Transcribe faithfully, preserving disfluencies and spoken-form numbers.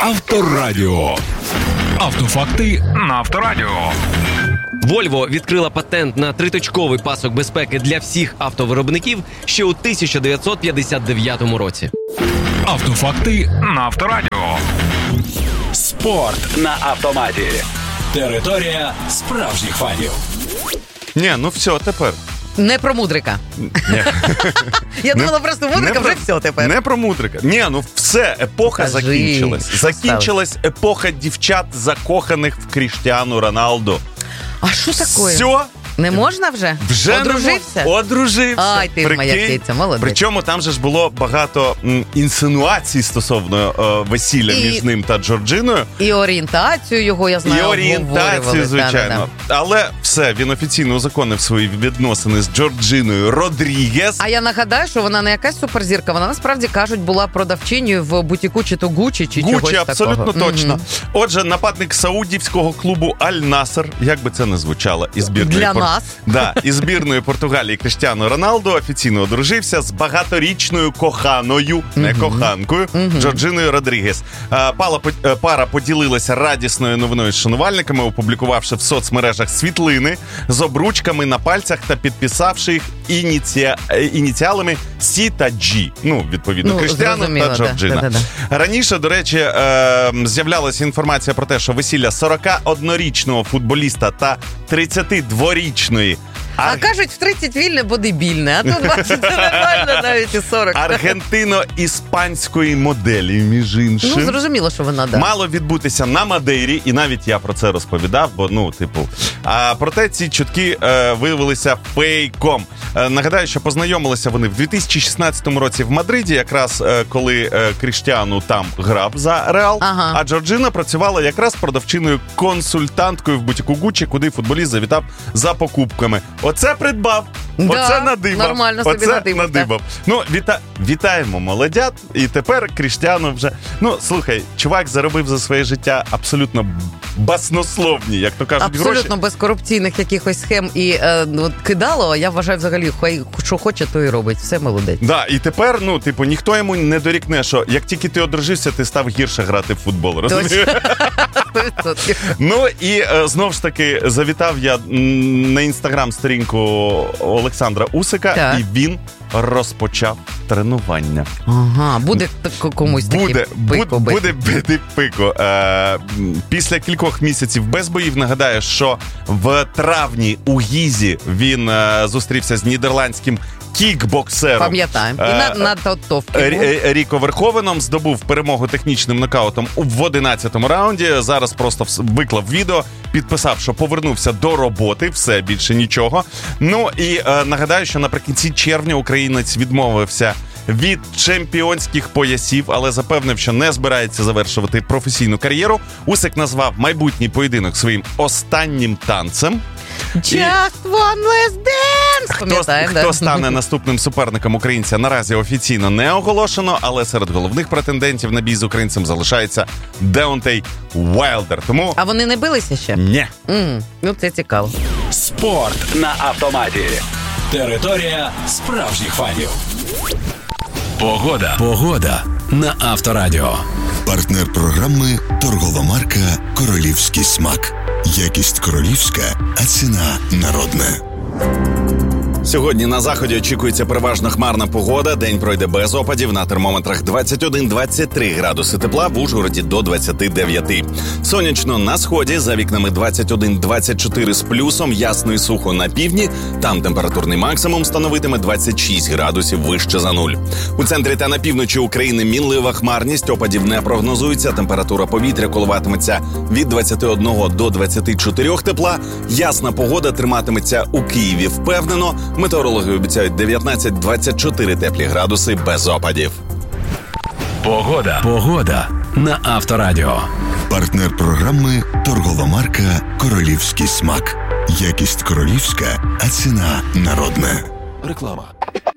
Авторадіо. Автофакти на Авторадіо. Volvo відкрила патент на триточковий пасок безпеки для всіх автовиробників ще у тисяча дев'ятсот п'ятдесят дев'ятому році. Автофакти на Авторадіо. Спорт на автоматі. Територія справжніх фанів. Ні, ну все, тепер. Не про Мудрика. Я думала, просто Мудрика вже все тепер. Не про Мудрика. Ні, ну все, епоха Кажи, закінчилась. Закінчилась епоха дівчат, закоханих в Кріштіану Роналду. А що таке? Все. Не можна вже? Вже Одружився? Не Одружився. Ай, ти ж моя киця, молодець. Причому там же ж було багато м, інсинуацій стосовно е, весілля І... між ним та Джорджиною. І орієнтацію його, я знаю, І орієнтацію, звичайно. Да-да-да. Але все, він офіційно узаконив свої відносини з Джорджиною Родрігес. А я нагадаю, що вона не якась суперзірка, вона насправді, кажуть, була продавчинею в бутіку чи то Гуччі, чи Гуччі, чогось абсолютно такого. точно. Mm-hmm. Отже, нападник саудівського клубу Аль-Наср, як би це не звучало, і збірної Для Пор... нас. Да, і збірної Португалії Кріштіану Роналду офіційно одружився з багаторічною коханою, mm-hmm. не коханкою, mm-hmm. Джорджиною Родрігес. Пара, пара поділилася радісною новиною з шанувальниками, опублікувавши в соцмережах світлини з обручками на пальцях та підписавши їх ініці... ініціалами Сі та Джі. Ну, відповідно, ну, Кріштіану та Джорджина. Да, да, да. Раніше, до речі, е- з'являлася інформація про те, що весілля сорокаоднорічного футболіста та тридцятидворічної А Ар... кажуть, в тридцять вільне, бо дебільне. А тут, бачите, нормально навіть і сорок. Аргентино-іспанської моделі, між іншим. Ну, зрозуміло, що вона, да. Мало відбутися на Мадейрі, і навіть я про це розповідав, бо, ну, типу... А проте ці чутки е, виявилися фейком. Е, нагадаю, що познайомилися вони в дві тисячі шістнадцятому році в Мадриді, якраз е, коли е, Кріштіану там грав за Реал, ага. а Джорджина працювала якраз продавчиною-консультанткою в бутіку Гуччі, куди футболіст завітав за покупками. Оце придбав, да, оце надибав. Нормально собі оце надибав. надибав. Ну, віта... вітаємо молодят, і тепер Кріштіану вже... Ну, слухай, чувак заробив за своє життя абсолютно баснословні, як то кажуть, абсолютно гроші. Абсолютно без корупційних якихось схем і е, ну, кидало, я вважаю взагалі, хай що хоче, то і робить. Все молодець. Да, і тепер, ну, типу, ніхто йому не дорікне, що як тільки ти одружився, ти став гірше грати в футбол, розумієш? Ну, і е, знов ж таки завітав я на інстаграм-сторінку Олександра Усика, так. і він розпочав тренування. Ага, буде комусь буде, такий пико буде, буде бити пико. Е, після кількох місяців без боїв, нагадаю, що в травні у Гізі він е, зустрівся з нідерландським кікбоксером. Пам'ятаємо. І на, на татовки. Ріко Верховеном здобув перемогу технічним нокаутом в одинадцятому раунді. Зараз просто виклав відео, підписав, що повернувся до роботи, все, більше нічого. Ну і е, нагадаю, що наприкінці червня українець відмовився від чемпіонських поясів, але запевнив, що не збирається завершувати професійну кар'єру. Усик назвав майбутній поєдинок своїм останнім танцем. Just one last dance! Хто, да? хто стане наступним суперником українця, наразі офіційно не оголошено, але серед головних претендентів на бій з українцем залишається Деонтей Уайлдер. Тому... А вони не билися ще? Ні. Mm, ну, це цікаво. Спорт на автоматі. Територія справжніх фанів. Погода. Погода на Авторадіо. Партнер програми – торгова марка «Королівський смак». Якість королівська, а ціна народна. Сьогодні на заході очікується переважно хмарна погода. День пройде без опадів. На термометрах двадцять один - двадцять три градуси тепла, в Ужгороді до двадцять дев'ять. Сонячно на сході, за вікнами двадцять один - двадцять чотири з плюсом, ясно і сухо на півдні. Там температурний максимум становитиме двадцять шість градусів вище за нуль. У центрі та на півночі України мінлива хмарність, опадів не прогнозується. Температура повітря коливатиметься від двадцять один до двадцять чотири тепла. Ясна погода триматиметься у Києві впевнено. Метеорологи обіцяють дев'ятнадцять - двадцять чотири теплі градуси без опадів. Погода. Погода на Авторадіо. Партнер програми – торгова марка «Королівський смак». Якість королівська, а ціна народна. Реклама.